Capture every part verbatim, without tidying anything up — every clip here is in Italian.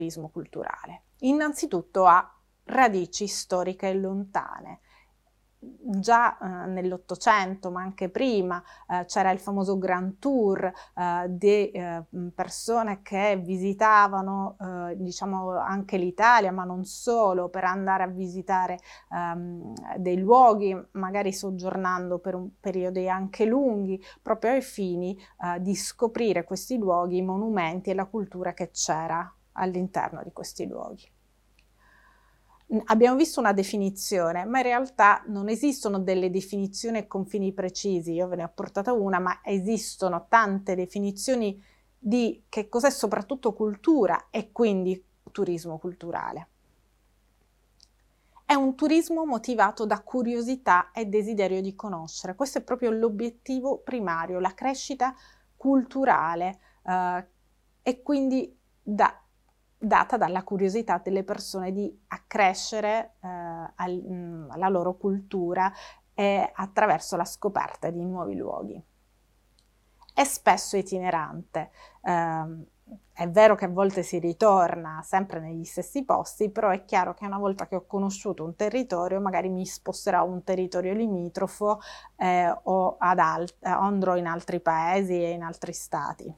turismo culturale? Innanzitutto ha radici storiche lontane. Già eh, nell'Ottocento, ma anche prima, eh, c'era il famoso Grand Tour eh, di eh, persone che visitavano eh, diciamo anche l'Italia, ma non solo, per andare a visitare ehm, dei luoghi, magari soggiornando per un periodi anche lunghi, proprio ai fini eh, di scoprire questi luoghi, i monumenti e la cultura che c'era all'interno di questi luoghi. Abbiamo visto una definizione, ma in realtà non esistono delle definizioni e confini precisi. Io ve ne ho portata una, ma esistono tante definizioni di che cos'è soprattutto cultura e quindi turismo culturale. È un turismo motivato da curiosità e desiderio di conoscere. Questo è proprio l'obiettivo primario, la crescita culturale eh, e quindi da data dalla curiosità delle persone di accrescere eh, al, mh, la loro cultura e attraverso la scoperta di nuovi luoghi. È spesso itinerante, eh, è vero che a volte si ritorna sempre negli stessi posti, però è chiaro che una volta che ho conosciuto un territorio magari mi sposterò a un territorio limitrofo eh, o ad alt- andrò in altri paesi e in altri stati.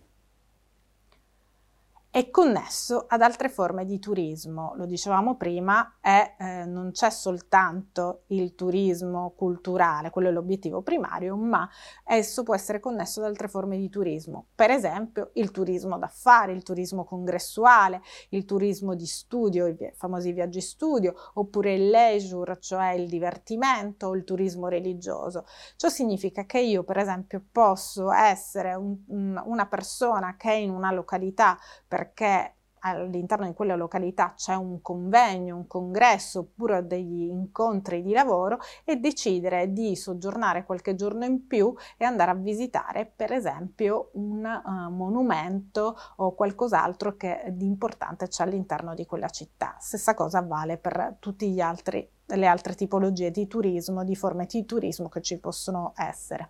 È connesso ad altre forme di turismo, lo dicevamo prima, è, eh, non c'è soltanto il turismo culturale, quello è l'obiettivo primario, ma esso può essere connesso ad altre forme di turismo, per esempio il turismo d'affari, il turismo congressuale, il turismo di studio, i famosi viaggi studio, oppure il leisure, cioè il divertimento, o il turismo religioso. Ciò significa che io, per esempio, posso essere un, una persona che è in una località perché all'interno di quella località c'è un convegno, un congresso oppure degli incontri di lavoro e decidere di soggiornare qualche giorno in più e andare a visitare per esempio un uh, monumento o qualcos'altro che di importante c'è all'interno di quella città. Stessa cosa vale per tutte le altre tipologie di turismo, di forme di turismo che ci possono essere.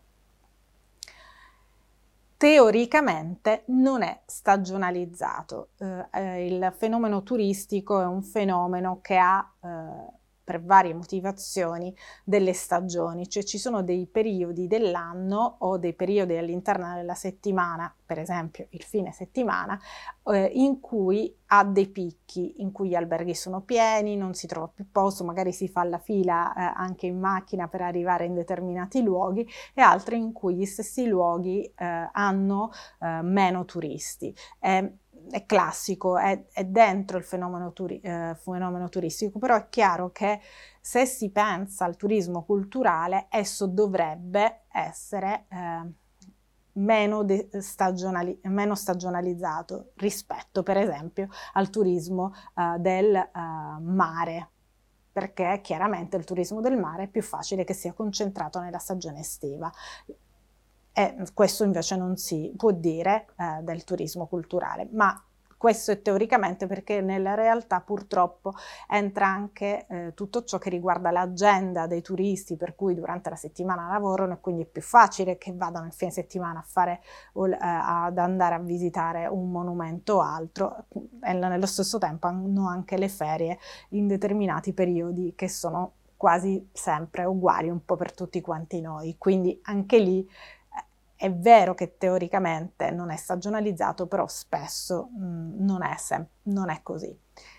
Teoricamente non è stagionalizzato, eh, il fenomeno turistico è un fenomeno che ha eh, per varie motivazioni delle stagioni, cioè ci sono dei periodi dell'anno o dei periodi all'interno della settimana, per esempio il fine settimana, eh, in cui ha dei picchi, in cui gli alberghi sono pieni, non si trova più posto, magari si fa la fila eh, anche in macchina per arrivare in determinati luoghi e altri in cui gli stessi luoghi eh, hanno eh, meno turisti. È, è classico, è, è dentro il fenomeno, turi, eh, fenomeno turistico, però è chiaro che se si pensa al turismo culturale, esso dovrebbe essere eh, meno, stagionali, meno stagionalizzato rispetto, per esempio, al turismo eh, del eh, mare, perché chiaramente il turismo del mare è più facile che sia concentrato nella stagione estiva. E questo invece non si può dire eh, del turismo culturale, ma questo è teoricamente perché nella realtà purtroppo entra anche eh, tutto ciò che riguarda l'agenda dei turisti, per cui durante la settimana lavorano e quindi è più facile che vadano il fine settimana a fare, eh, ad andare a visitare un monumento o altro, e nello stesso tempo hanno anche le ferie in determinati periodi che sono quasi sempre uguali un po' per tutti quanti noi, quindi anche lì è vero che teoricamente non è stagionalizzato, però spesso mh, non, è non è così.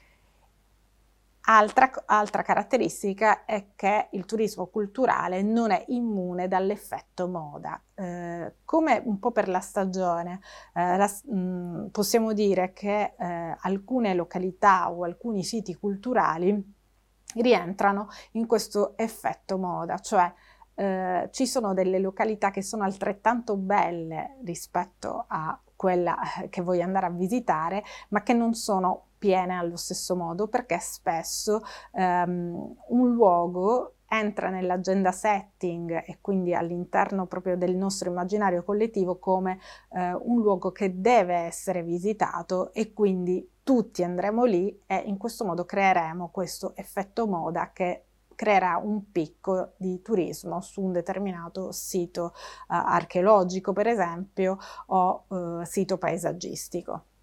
Altra, altra caratteristica è che il turismo culturale non è immune dall'effetto moda. Eh, come un po' per la stagione, eh, la, mh, possiamo dire che eh, alcune località o alcuni siti culturali rientrano in questo effetto moda, cioè Eh, ci sono delle località che sono altrettanto belle rispetto a quella che vuoi andare a visitare, ma che non sono piene allo stesso modo, perché spesso ehm, un luogo entra nell'agenda setting e quindi all'interno proprio del nostro immaginario collettivo come eh, un luogo che deve essere visitato e quindi tutti andremo lì e in questo modo creeremo questo effetto moda che creerà un picco di turismo su un determinato sito uh, archeologico, per esempio, o uh, sito paesaggistico.